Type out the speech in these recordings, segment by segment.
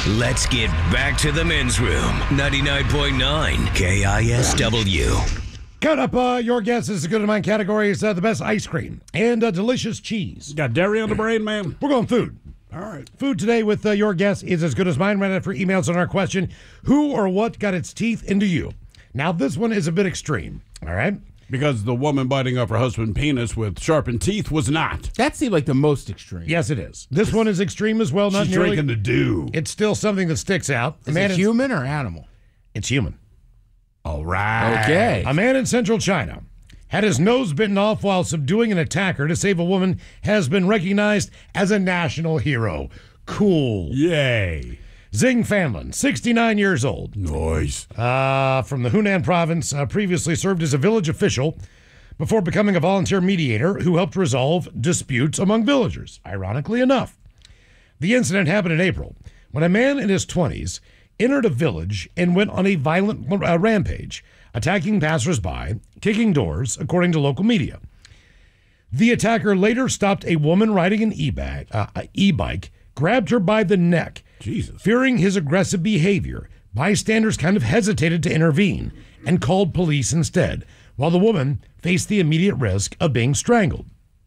Let's get back to the men's room. 99.9 KISW. Cut up your guesses. Good in mine categories. The best ice cream and delicious cheese. Got dairy on the brain, man? We're going food. All right. Food today with your guess is as good as mine. Right after emails on our question, who or what got its teeth into you? Now, this one is a bit extreme. All right. Because the woman biting off her husband's penis with sharpened teeth was not. That seemed like the most extreme. Yes, it is. This one is extreme as well. Not She's nearly. drinking the dew. It's still something that sticks out. Is it human or animal? It's human. All right. Okay. A man in central China had his nose bitten off while subduing an attacker to save a woman has been recognized as a national hero. Cool. Yay. Xing Fanlin, 69 years old. Nice. From the Hunan province, previously served as a village official before becoming a volunteer mediator who helped resolve disputes among villagers, ironically enough. The incident happened in April when a man in his 20s entered a village and went on a violent rampage, attacking passersby, kicking doors, according to local media. The attacker later stopped a woman riding an e-bike, grabbed her by the neck. Jesus. Fearing his aggressive behavior, bystanders kind of hesitated to intervene and called police instead, while the woman faced the immediate risk of being strangled.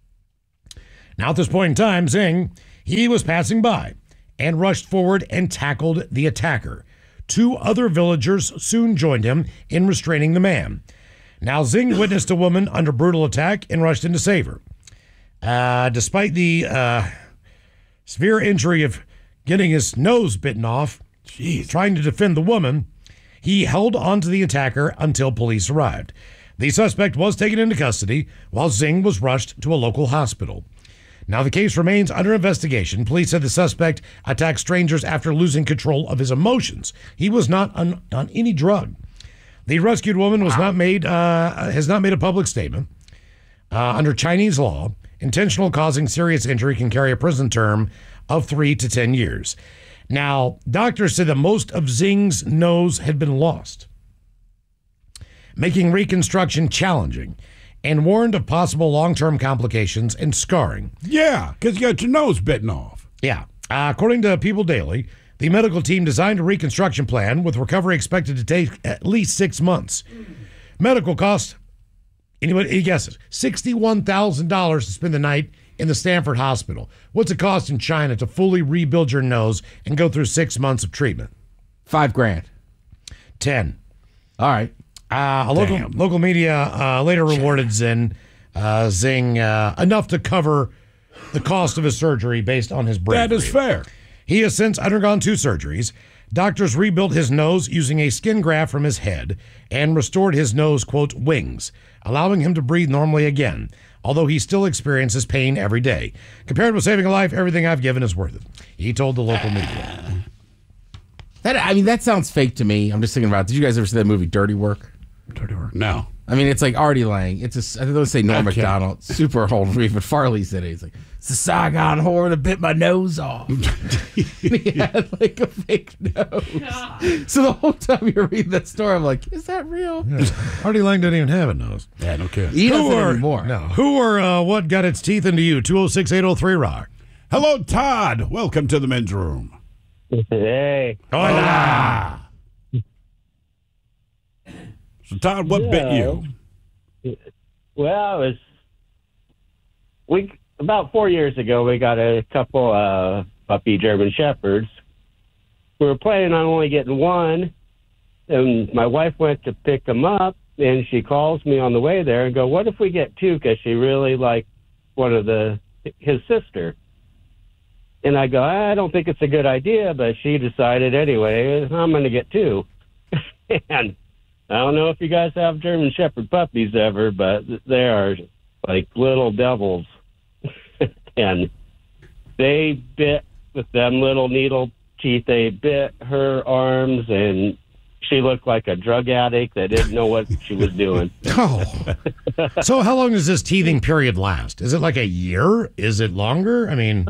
Now, at this point in time, Xing, he was passing by and rushed forward and tackled the attacker. Two other villagers soon joined him in restraining the man. Now, Xing witnessed a woman under brutal attack and rushed in to save her. Despite the severe injury of getting his nose bitten off, trying to defend the woman, he held on to the attacker until police arrived. The suspect was taken into custody while Xing was rushed to a local hospital. Now, the case remains under investigation. Police said the suspect attacked strangers after losing control of his emotions. He was not on any drug. The rescued woman has not made a public statement. Under Chinese law, intentional causing serious injury can carry a prison term of 3 to 10 years. Now, doctors said that most of Xing's nose had been lost, making reconstruction challenging, and warned of possible long-term complications and scarring. Yeah, because you got your nose bitten off. Yeah. According to People Daily, the medical team designed a reconstruction plan with recovery expected to take at least 6 months. Medical costs, anybody guesses, $61,000 to spend the night in the Stanford Hospital. What's it cost in China to fully rebuild your nose and go through 6 months of treatment? $5,000. 10. All right. Local media later rewarded Xing enough to cover the cost of his surgery based on his bravery. That is fair. He has since undergone 2 surgeries. Doctors rebuilt his nose using a skin graft from his head and restored his nose, quote, wings, allowing him to breathe normally again, although he still experiences pain every day. Compared with saving a life, everything I've given is worth it, he told the local media. That sounds fake to me. I'm just thinking about it. Did you guys ever see that movie, Dirty Work? Dirty Work? No. I mean, it's like Artie Lang. I don't say Norm Okay. Macdonald. Super old movie, but Farley said it. He's like, it's the Saigon whore that bit my nose off. He had like a fake nose. So the whole time you're reading that story, I'm like, is that real? Yeah. Artie Lang didn't even have a nose. Yeah, no kidding. He doesn't anymore. No. Who or what got its teeth into you? 206-803-ROCK. Hello, Todd. Welcome to the men's room. Hey. Hola. So, Todd, what bit you? Well, it was about 4 years ago. We got a couple puppy German Shepherds. We were planning on only getting one, and my wife went to pick them up, and she calls me on the way there and go, "What if we get 2?" Because she really liked one of his sister. And I go, "I don't think it's a good idea," but she decided anyway. I'm going to get 2, and I don't know if you guys have German Shepherd puppies ever, but they are like little devils. And they bit with them little needle teeth. They bit her arms, and she looked like a drug addict that didn't know what she was doing. Oh. So how long does this teething period last? Is it like a year? Is it longer? I mean...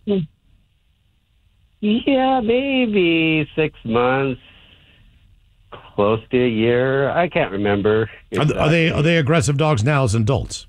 yeah, maybe 6 months. Close to a year. I can't remember. Are they aggressive dogs now as adults?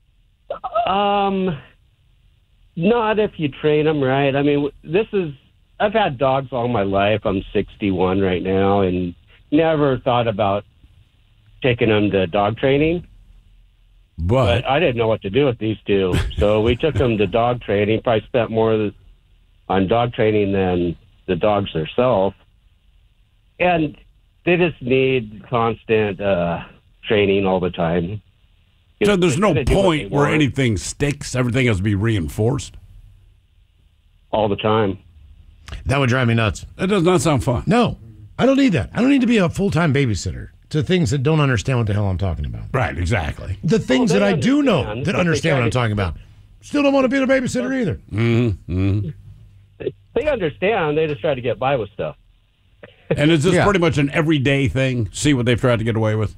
Not if you train them right. I mean, this is I've had dogs all my life. I'm 61 right now, and never thought about taking them to dog training. But I didn't know what to do with these two, so we took them to dog training. Probably spent more on dog training than the dogs themselves, and they just need constant training all the time. So there's no point where anything sticks. Everything has to be reinforced all the time. That would drive me nuts. That does not sound fun. No, I don't need that. I don't need to be a full-time babysitter to things that don't understand what the hell I'm talking about. Right, exactly. The things that I do know that understand what I'm talking about still don't want to be a babysitter either. Mm-hmm. They understand. They just try to get by with stuff. And is this pretty much an everyday thing? See what they've tried to get away with?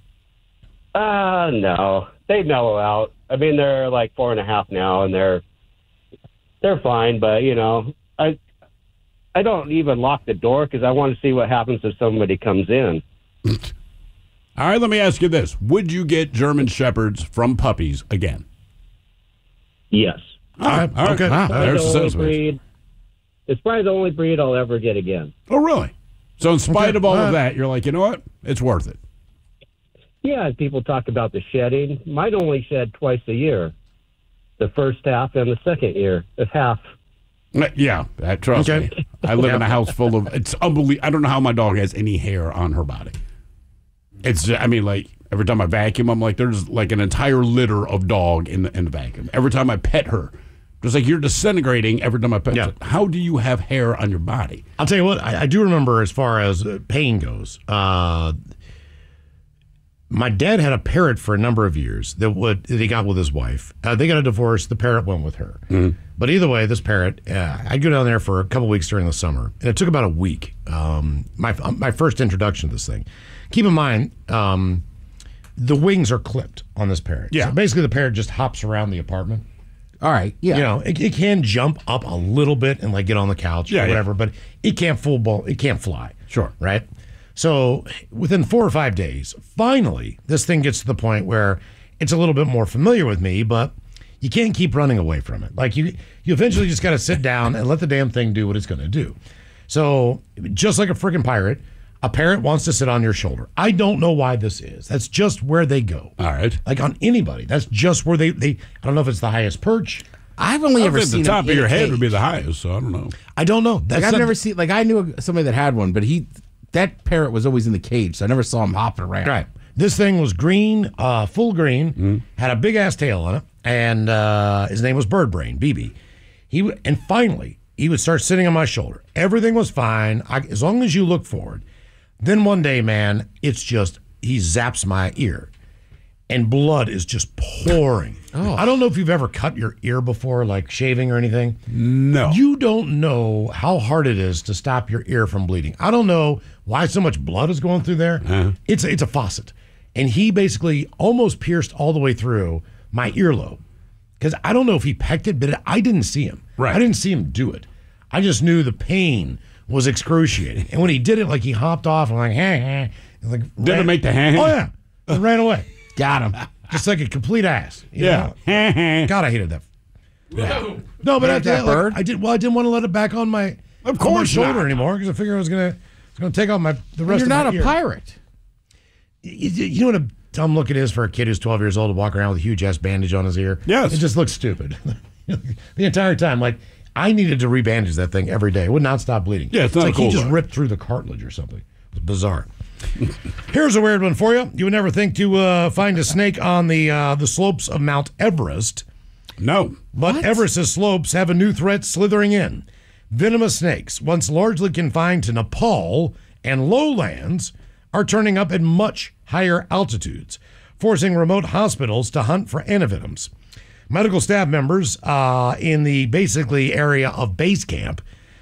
No. They mellow out. I mean, they're like 4.5 now, and they're fine. But I don't even lock the door because I want to see what happens if somebody comes in. All right, let me ask you this: would you get German Shepherds from puppies again? Yes. All right. Okay. There's the breed. It's probably the only breed I'll ever get again. Oh, really? So in spite of all of that, you're like, you know what? It's worth it. Yeah, people talk about the shedding. Mine only shed twice a year, the first half and the second year, half. Yeah, trust me. I live in a house full of, it's unbelievable. I don't know how my dog has any hair on her body. It's, I mean, like, every time I vacuum, I'm like, there's like an entire litter of dog in the vacuum. Every time I pet her, it's like you're disintegrating every time I pet her. How do you have hair on your body? I'll tell you what, I do remember as far as pain goes. My dad had a parrot for a number of years that he got with his wife. They got a divorce. The parrot went with her. Mm-hmm. But either way, this parrot, I'd go down there for a couple weeks during the summer, and it took about a week. My first introduction to this thing. Keep in mind, the wings are clipped on this parrot. Yeah. So basically, the parrot just hops around the apartment. All right. Yeah. You know, it can jump up a little bit and like get on the couch or whatever, but it can't it can't fly. Sure. Right? So within 4 or 5 days, finally, this thing gets to the point where it's a little bit more familiar with me, but you can't keep running away from it. Like you eventually just got to sit down and let the damn thing do what it's going to do. So just like a freaking pirate, a parrot wants to sit on your shoulder. I don't know why this is. That's just where they go. All right. Like on anybody. That's just where they I don't know if it's the highest perch. I've only ever seen the top of your head would be the highest, so I don't know. I don't know. Like I've never seen, like I knew somebody that had one, but that parrot was always in the cage, so I never saw him hopping around. Right. This thing was green, full green, had a big ass tail on it, and his name was Birdbrain, BB. And finally, he would start sitting on my shoulder. Everything was fine, as long as you look forward. Then one day, man, it's just, he zaps my ear, and blood is just pouring. Oh. I don't know if you've ever cut your ear before, like shaving or anything. No. You don't know how hard it is to stop your ear from bleeding. I don't know why so much blood is going through there. Uh-huh. It's a faucet. And he basically almost pierced all the way through my earlobe. Because I don't know if he pecked it, but I didn't see him. Right. I didn't see him do it. I just knew the pain was excruciating. And when he did it, like he hopped off and like, hey. Like, did it make the hand? Oh, yeah. It ran away. Got him. Just like a complete ass. Yeah. God, I hated that. Yeah. No, but I didn't want to let it back on my shoulder anymore because I figured it was gonna take off the rest. You're of my not a ear. pirate. You know what a dumb look it is for a kid who's 12 years old to walk around with a huge ass bandage on his ear. Yes, it just looks stupid the entire time. Like I needed to rebandage that thing every day. It would not stop bleeding. Yeah, it's not like cool, he just ripped through the cartilage or something. It was bizarre. Here's a weird one for you. You would never think to find a snake on the slopes of Mount Everest. No. But Everest's slopes have a new threat slithering in. Venomous snakes, once largely confined to Nepal and lowlands, are turning up at much higher altitudes, forcing remote hospitals to hunt for antivenoms. Medical staff members in the basically area of base camp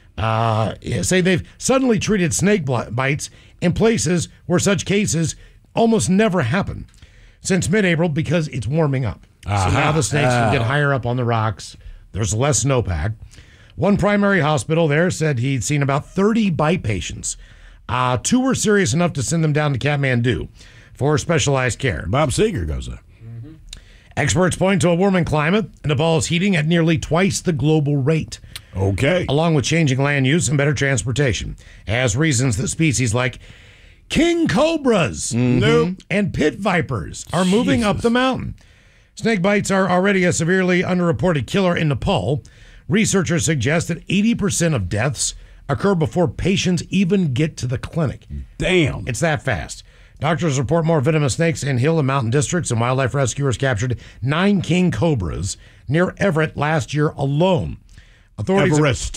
say they've suddenly treated snake bites in places where such cases almost never happen since mid-April because it's warming up. So now the snakes can get higher up on the rocks. There's less snowpack. One primary hospital there said he'd seen about 30 bite patients. 2 were serious enough to send them down to Kathmandu for specialized care. Bob Seger goes there. Experts point to a warming climate. Nepal is heating at nearly twice the global rate. Okay. along with changing land use and better transportation, as reasons that species like king cobras and pit vipers are moving up the mountain. Snake bites are already a severely underreported killer in Nepal. Researchers suggest that 80% of deaths occur before patients even get to the clinic. Damn. It's that fast. Doctors report more venomous snakes in hill and mountain districts, and wildlife rescuers captured 9 king cobras near Everett last year alone. Authorities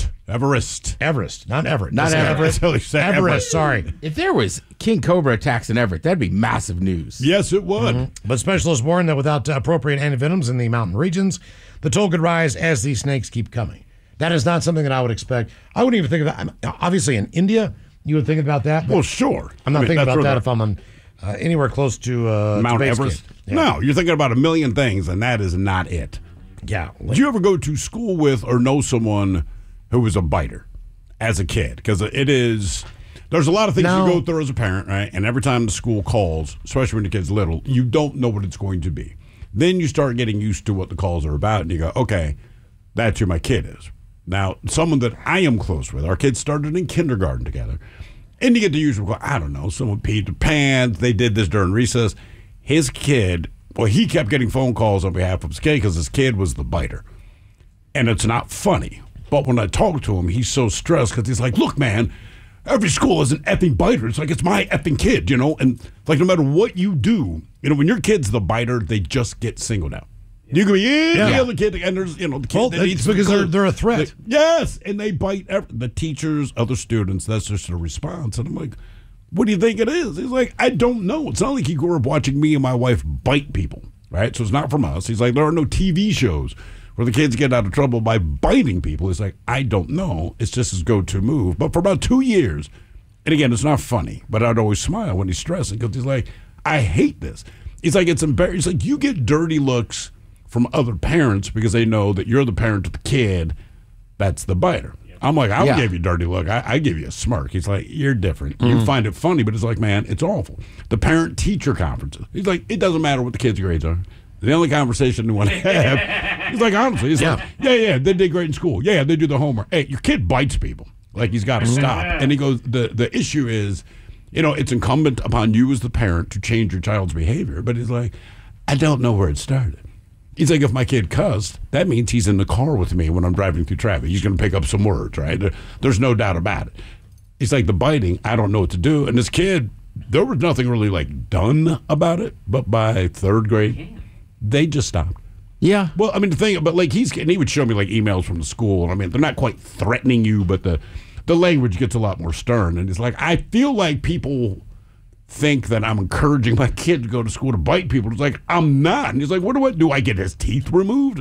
Everest, not Everett. Not Everett. Everest, sorry. If there was king cobra attacks in Everett, that'd be massive news. Yes, it would. But specialists warn that without appropriate antivenoms in the mountain regions, the toll could rise as these snakes keep coming. That is not something that I would expect. I wouldn't even think of that. Obviously, in India, you would think about that. Well, sure. I'm not thinking about that if I'm on anywhere close to Mount base Everest. camp. Yeah. No, you're thinking about a million things, and that is not it. Yeah. Did you ever go to school with or know someone who was a biter as a kid? Because there's a lot of things you go through as a parent, right? And every time the school calls, especially when the kid's little, you don't know what it's going to be. Then you start getting used to what the calls are about, and you go, okay, that's who my kid is. Now, someone that I am close with, our kids started in kindergarten together, and you get the usual, I don't know, someone peed their pants, they did this during recess. His kid, well, he kept getting phone calls on behalf of his kid because his kid was the biter. And it's not funny. But when I talk to him, he's so stressed because he's like, look, man, every school has an effing biter. It's like, it's my effing kid, you know? And like, no matter what you do, you know, when your kid's the biter, they just get singled out. You can be the other kid, and there's, you know, the kid that eats because they're a threat. Yes, and they bite the teachers, other students. That's just a response. And I'm like, what do you think it is? He's like, I don't know. It's not like he grew up watching me and my wife bite people, right? So it's not from us. He's like, there are no TV shows where the kids get out of trouble by biting people. He's like, I don't know. It's just his go-to move. But for about 2 years, and again, it's not funny, but I'd always smile when he's stressing because he's like, I hate this. He's like, it's embarrassing. He's like, you get dirty looks from other parents because they know that you're the parent of the kid that's the biter. I'm like, I would give you a dirty look. I give you a smirk. He's like, you're different. You find it funny, but it's like, man, it's awful. The parent-teacher conferences. He's like, it doesn't matter what the kids' grades are. The only conversation they want to have. He's like, honestly, he's like, yeah, they did great in school. Yeah, they do the homework. Hey, your kid bites people. Like, he's got to stop. And he goes, the issue is, you know, it's incumbent upon you as the parent to change your child's behavior. But he's like, I don't know where it started. He's like, if my kid cussed, that means he's in the car with me when I'm driving through traffic. He's going to pick up some words, right? There's no doubt about it. He's like, the biting, I don't know what to do. And this kid, there was nothing really like done about it. But by 3rd grade, they just stopped. Yeah. Well, I mean, the thing, but like he would show me like emails from the school. And I mean, they're not quite threatening you, but the language gets a lot more stern. And he's like, I feel like people think that I'm encouraging my kid to go to school to bite people. It's like, I'm not. And he's like, what do I do? I get his teeth removed?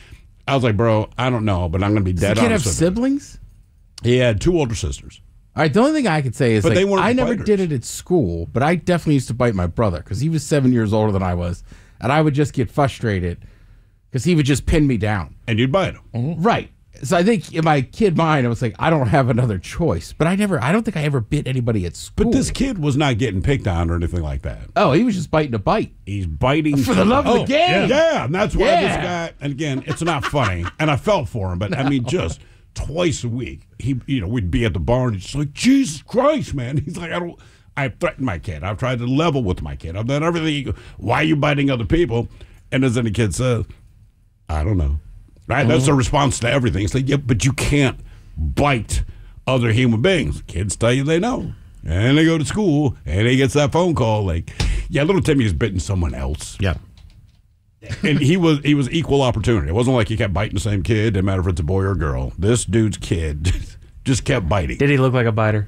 I was like, bro, I don't know, but I'm going to be dead honest. Does the kid have siblings? He had 2 older sisters. All right, the only thing I could say is, But they like, weren't I never biters. did it at school, but I definitely used to bite my brother because he was 7 years older than I was, and I would just get frustrated because he would just pin me down. And you'd bite him. Right. So I think in my kid mind, I was like, I don't have another choice. But I don't think I ever bit anybody at school. But this kid was not getting picked on or anything like that. Oh, he was just biting a bite. He's biting For the love of the game. Yeah, and that's why Yeah. this guy, and again, it's not funny, and I felt for him, but I mean, just twice a week, we'd be at the bar, and he's like, Jesus Christ, man. He's like, I threatened my kid. I've tried to level with my kid. I've done everything. Why are you biting other people? And as any kid says, I don't know. Right? That's the response to everything. It's like, yeah, but you can't bite other human beings. Kids tell you they know. And they go to school, and he gets that phone call like, yeah, little Timmy has bitten someone else. Yeah. And he was equal opportunity. It wasn't like he kept biting the same kid, didn't matter if it's a boy or a girl. This dude's kid just kept biting. Did he look like a biter?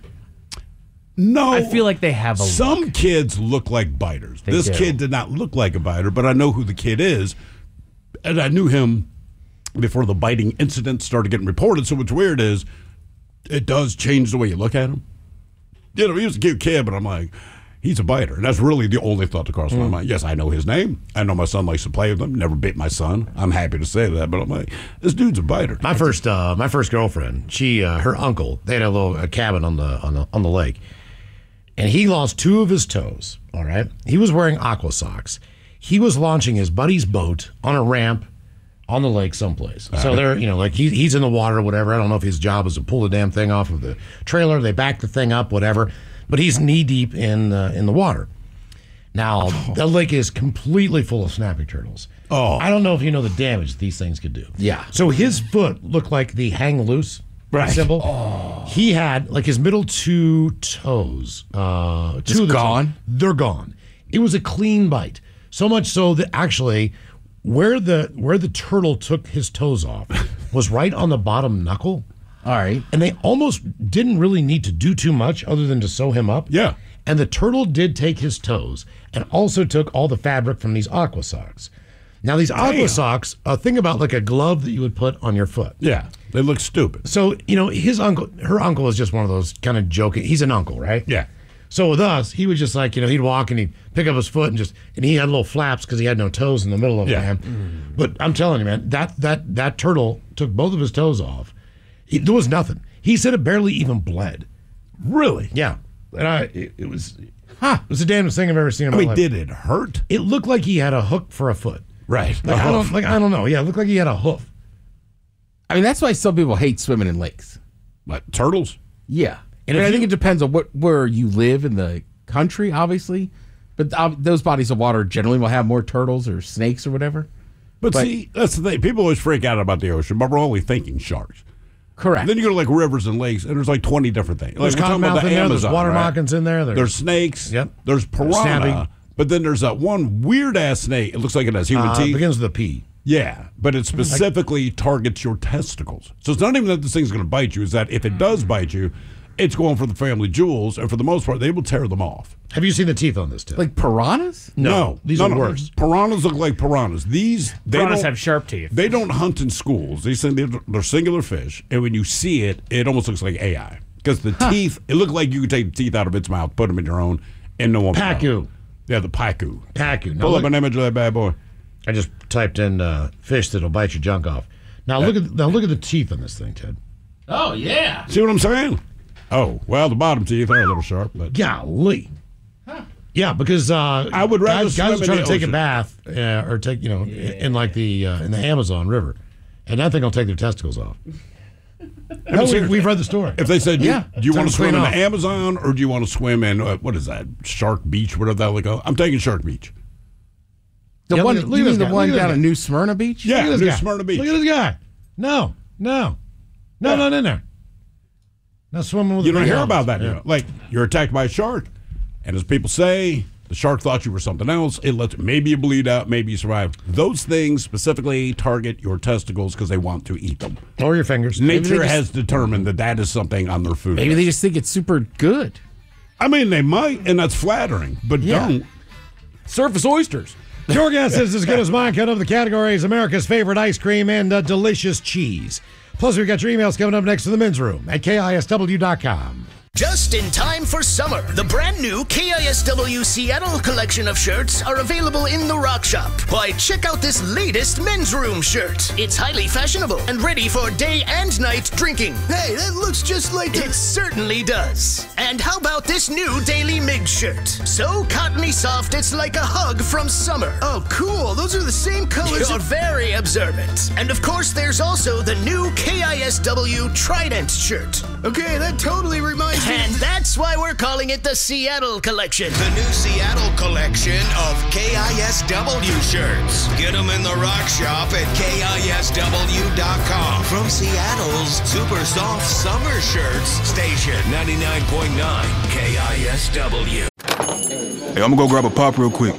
No. I feel like they have a Some look. kids look like biters. They This do. kid did not look like a biter, but I know who the kid is. And I knew him before the biting incident started getting reported. So what's weird is it does change the way you look at him. You know, he was a cute kid, but I'm like, he's a biter. And that's really the only thought that crossed my mind. Yes, I know his name. I know my son likes to play with him. Never bit my son. I'm happy to say that, but I'm like, this dude's a biter. My first girlfriend, her uncle, they had a little cabin on the lake, and he lost 2 of his toes. All right, he was wearing aqua socks. He was launching his buddy's boat on a ramp on the lake someplace. So they're, like he's in the water or whatever. I don't know if his job is to pull the damn thing off of the trailer. They back the thing up, whatever. But he's knee deep in the water. Now, the lake is completely full of snapping turtles. Oh. I don't know if you know the damage these things could do. Yeah. So his foot looked like the hang loose symbol. Oh. He had like his middle two toes. Just gone? They're gone. It was a clean bite. So much so that actually where the turtle took his toes off was right on the bottom knuckle. All right. And they almost didn't really need to do too much other than to sew him up. Yeah. And the turtle did take his toes and also took all the fabric from these aqua socks. Now, these aqua socks, think about like a glove that you would put on your foot. Yeah. They look stupid. So, her uncle is just one of those kind of joking. He's an uncle, right? Yeah. So with us, he would just like, he'd walk and he'd pick up his foot and he had little flaps because he had no toes in the middle of it, man. But I'm telling you, man, that turtle took both of his toes off. There was nothing. He said it barely even bled. Really? Yeah. And it was the damnedest thing I've ever seen in my life. Did it hurt? It looked like he had a hook for a foot. Right. I don't know. Yeah, it looked like he had a hoof. I mean, that's why some people hate swimming in lakes. What, turtles? Yeah. And I think it depends on where you live in the country, obviously. But those bodies of water generally will have more turtles or snakes or whatever. But see, that's the thing. People always freak out about the ocean, but we're only thinking sharks. Correct. Then you go to like rivers and lakes, and there's like 20 different things. There's cottonmouth in there. There's water moccasins in there. There's snakes. Yep. There's piranha. Snapping. But then there's that one weird ass snake. It looks like it has human It teeth. begins with a P. Yeah, but it specifically targets your testicles. So it's not even that this thing's going to bite you. It's that if it does bite you, it's going for the family jewels, and for the most part, they will tear them off. Have you seen the teeth on this, Tim? Like piranhas? No, these are worse. Piranhas look like piranhas. Piranhas have sharp teeth. They don't hunt in schools. They're singular fish, and when you see it, it almost looks like AI because the teeth. It looked like you could take the teeth out of its mouth, put them in your own, and no one. Pacu. Yeah, the pacu. Pacu. Pull up an image of that bad boy. I just typed in fish that'll bite your junk off. Now look at the teeth on this thing, Ted. Oh, yeah. See what I'm saying? Oh, well, the bottom teeth are a little sharp, but golly. Yeah, because I would rather guys are trying to take a ocean. bath or take in like the in the Amazon River, and that thing will take their testicles off. No, we've read the story. If they said, do you want to swim in clean the Amazon or do you want to swim in what is that, Shark Beach, whatever that would go? I'm taking Shark Beach. The one, look at you this mean the guy. one Look at down this at guy. New Smyrna Beach? Yeah, Look at New this guy. Smyrna Beach. Look at this guy. No, not in there. Not swimming with. You the don't big hear about helmets. that. Yeah. Like you're attacked by a shark, and as people say, the shark thought you were something else. It lets maybe you bleed out, maybe you survive. Those things specifically target your testicles because they want to eat them. Or your fingers. Nature has determined that is something on their food. Maybe they just think it's super good. I mean, they might, and that's flattering, but don't. Surface oysters. Your guess is as good as mine. Cut of the categories: America's favorite ice cream and delicious cheese. Plus, we've got your emails coming up next to the men's room at KISW.com. Just in time for summer, the brand new KISW Seattle collection of shirts are available in the Rock Shop. Why, check out this latest men's room shirt. It's highly fashionable and ready for day and night drinking. Hey, that looks just like it certainly does. And how about this new Daily Mix shirt? So cottony soft, it's like a hug from summer. Oh, cool. Those are the same colors. You're very observant. And of course, there's also the new KISW Trident shirt. Okay, that totally reminds me. And that's why we're calling it the Seattle Collection. The new Seattle collection of KISW shirts. Get them in the Rock Shop at KISW.com. From Seattle's super soft summer shirts station. 99.9 KISW. Hey, I'm gonna go grab a pop real quick.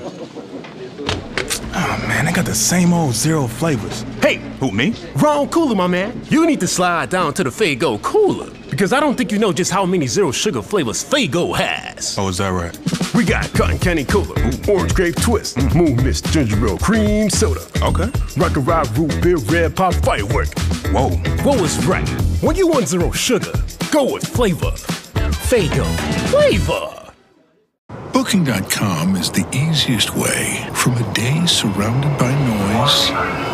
Oh man, they got the same old zero flavors. Hey, Who, me? wrong cooler, my man. You need to slide down to the Faygo cooler because I don't think you know just how many zero sugar flavors Faygo has. Oh, is that right? We got Cotton Candy Cola, Orange Grape Twist, Moon Mist Ginger Ale Cream Soda, Okay. Rock and Rock Root Beer Red Pop Firework. Whoa. What was right? When you want zero sugar, go with flavor. Faygo. Flavor. Booking.com is the easiest way from a day surrounded by noise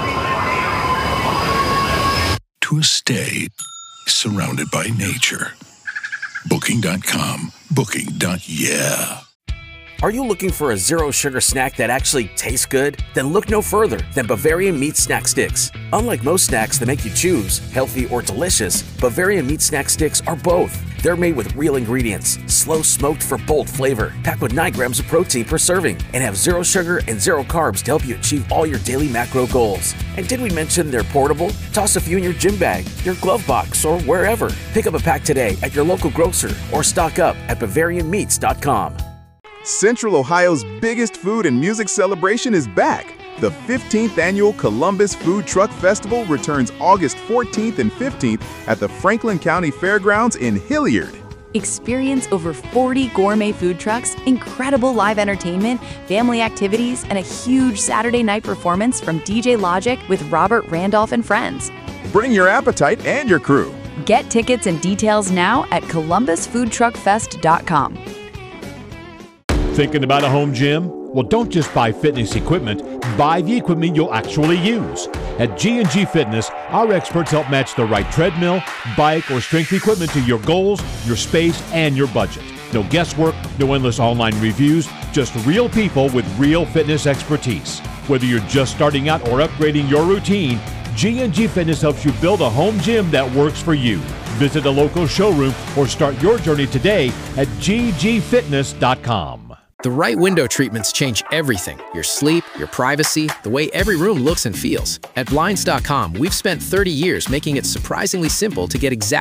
to a stay surrounded by nature. Booking.com. Booking.yeah. Are you looking for a zero-sugar snack that actually tastes good? Then look no further than Bavarian Meat Snack Sticks. Unlike most snacks that make you choose healthy or delicious, Bavarian Meat Snack Sticks are both. They're made with real ingredients, slow smoked for bold flavor, packed with 9 grams of protein per serving, and have zero sugar and zero carbs to help you achieve all your daily macro goals. And did we mention they're portable? Toss a few in your gym bag, your glove box, or wherever. Pick up a pack today at your local grocer or stock up at BavarianMeats.com. Central Ohio's biggest food and music celebration is back. The 15th annual Columbus Food Truck Festival returns August 14th and 15th at the Franklin County Fairgrounds in Hilliard. Experience over 40 gourmet food trucks, incredible live entertainment, family activities, and a huge Saturday night performance from DJ Logic with Robert Randolph and friends. Bring your appetite and your crew. Get tickets and details now at columbusfoodtruckfest.com. Thinking about a home gym? Well, don't just buy fitness equipment, buy the equipment you'll actually use. At G&G Fitness, our experts help match the right treadmill, bike, or strength equipment to your goals, your space, and your budget. No guesswork, no endless online reviews, just real people with real fitness expertise. Whether you're just starting out or upgrading your routine, G&G Fitness helps you build a home gym that works for you. Visit a local showroom or start your journey today at ggfitness.com. The right window treatments change everything. Your sleep, your privacy, the way every room looks and feels. At Blinds.com, we've spent 30 years making it surprisingly simple to get exactly